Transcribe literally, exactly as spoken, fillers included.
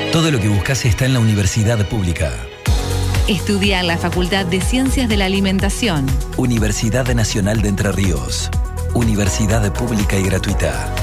Todo lo que buscas está en la Universidad Pública. Estudia en la Facultad de Ciencias de la Alimentación. Universidad Nacional de Entre Ríos. Universidad pública y gratuita.